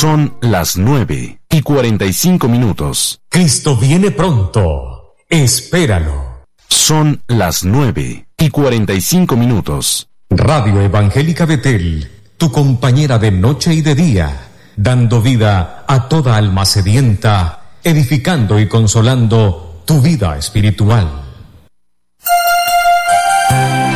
Son las 9:45. Cristo viene pronto. Espéralo. Son las 9:45. Radio Evangélica Betel, tu compañera de noche y de día, dando vida a toda alma sedienta, edificando y consolando tu vida espiritual.